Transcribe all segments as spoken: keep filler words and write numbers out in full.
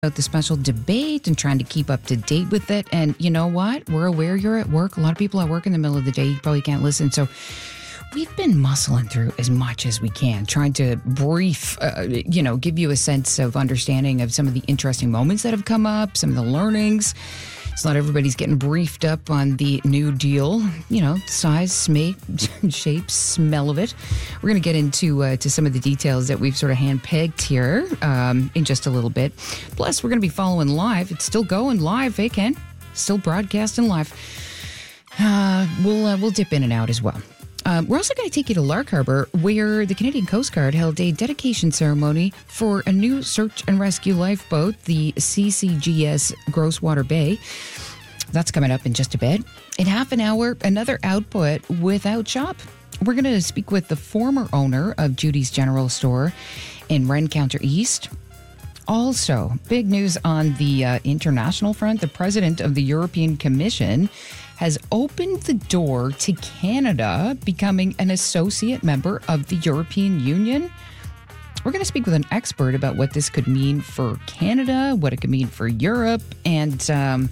about the special debate and trying to keep up to date with it. And you know what? We're aware you're at work. A lot of people at work in the middle of the day. You probably can't listen. So we've been muscling through as much as we can, trying to brief, uh, you know, give you a sense of understanding of some of the interesting moments that have come up, some of the learnings. So not everybody's getting briefed up on the New Deal, you know, size, sma- shape, smell of it. We're going to get into uh, to some of the details that we've sort of hand-pegged here um, in just a little bit. Plus, we're going to be following live. It's still going live, hey, Ken? Still broadcasting live. Uh, we'll, uh, we'll dip in and out as well. Um, we're also going to take you to Lark Harbour, where the Canadian Coast Guard held a dedication ceremony for a new search and rescue lifeboat, the C C G S Grosswater Bay. That's coming up in just a bit. In half an hour, another output without shop. We're going to speak with the former owner of Judy's General Store in Rencounter East. Also, big news on the uh, international front. The president of the European Commission has opened the door to Canada becoming an associate member of the European Union. We're going to speak with an expert about what this could mean for Canada, what it could mean for Europe, and um,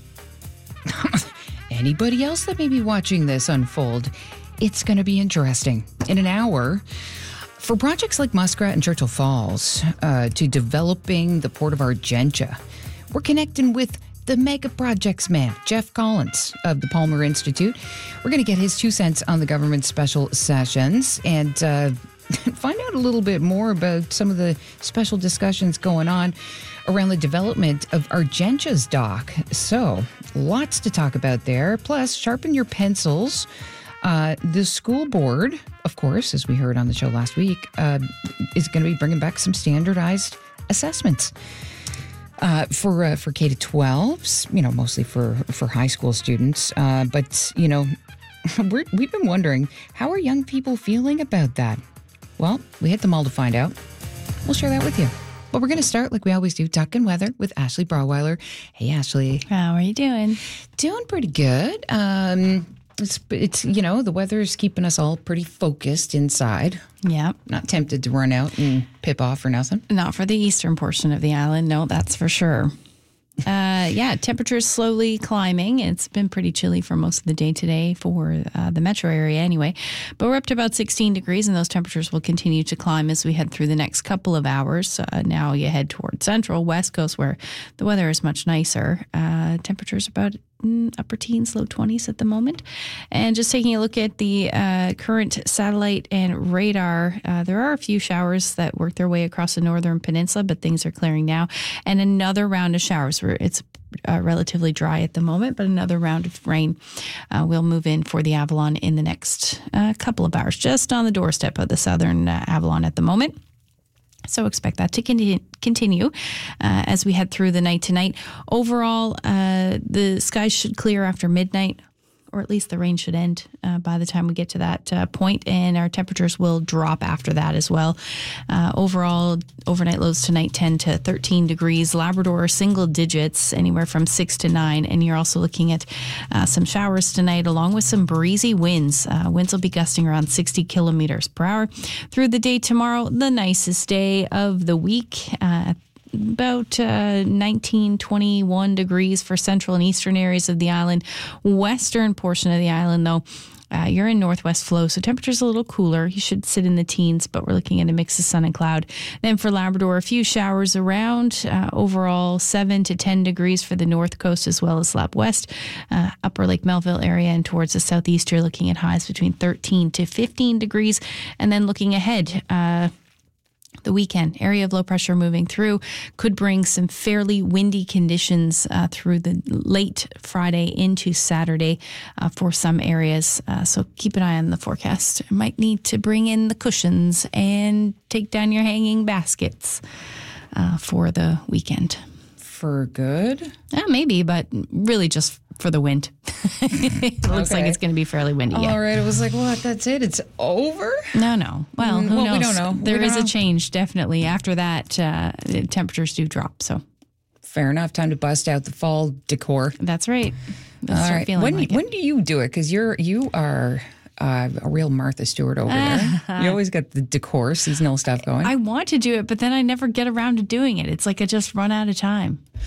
anybody else that may be watching this unfold. It's going to be interesting. In an hour, for projects like Muskrat and Churchill Falls, uh, to developing the Port of Argentia, we're connecting with the mega projects man, Jeff Collins of the Palmer Institute. We're going to get his two cents on the government special sessions and uh, find out a little bit more about some of the special discussions going on around the development of Argentia's dock. So, lots to talk about there. Plus, sharpen your pencils. Uh, the school board, of course, as we heard on the show last week, uh, is going to be bringing back some standardized assessments. Uh, for uh, for K to twelves, you know, mostly for, for high school students. Uh, but, you know, we're, we've been wondering, how are young people feeling about that? Well, we hit them all to find out. We'll share that with you. But we're going to start, like we always do, Talkin' Weather with Ashley Braweiler. Hey, Ashley. How are you doing? Doing pretty good. Um, it's, it's you know, the weather's keeping us all pretty focused inside. Yeah. Not tempted to run out and pip off or nothing. Not for the eastern portion of the island. No, that's for sure. Uh, yeah, temperatures slowly climbing. It's been pretty chilly for most of the day today for uh, the metro area anyway. But we're up to about sixteen degrees, and those temperatures will continue to climb as we head through the next couple of hours. Uh, now you head toward central, west coast, where the weather is much nicer. Uh, temperatures about mm, upper teens, low twenties at the moment. And just taking a look at the uh, current satellite and radar, uh, there are a few showers that work their way across the northern peninsula, but things are clearing now. And another round of showers. It's uh, relatively dry at the moment, but another round of rain uh, will move in for the Avalon in the next uh, couple of hours, just on the doorstep of the southern uh, Avalon at the moment. So expect that to continue uh, as we head through the night tonight. Overall, uh, the skies should clear after midnight, or at least the rain should end uh, by the time we get to that uh, point, and our temperatures will drop after that as well. Uh, overall, overnight lows tonight ten to thirteen degrees. Labrador, single digits, anywhere from six to nine, and you're also looking at uh, some showers tonight, along with some breezy winds. Uh, winds will be gusting around sixty kilometers per hour. Through the day tomorrow, the nicest day of the week. Uh, About uh, nineteen, twenty-one degrees for central and eastern areas of the island. Western portion of the island, though, uh, you're in northwest flow, so temperature's a little cooler. You should sit in the teens, but we're looking at a mix of sun and cloud. Then for Labrador, a few showers around. Uh, overall, seven to ten degrees for the north coast as well as Lab West. Uh, upper Lake Melville area and towards the southeast, you're looking at highs between thirteen to fifteen degrees. And then looking ahead, uh, the weekend, area of low pressure moving through could bring some fairly windy conditions uh, through the late Friday into Saturday uh, for some areas. Uh, so keep an eye on the forecast. You might need to bring in the cushions and take down your hanging baskets uh, for the weekend. For good? Yeah, maybe, but really just for the wind. It looks Okay. like it's going to be fairly windy. All yeah. right. It was like, what? That's it? It's over? No, no. Well, Mm, who well, knows? we don't know. There We is don't a know. change, definitely. After that, uh, the temperatures do drop. So Fair enough. Time to bust out the fall decor. that's right. All Start right. feeling When like it. when do you do it? Because you're you are uh, a real Martha Stewart over there. You always got the decor, seasonal stuff going. I want to do it, but then I never get around to doing it. It's like I just run out of time.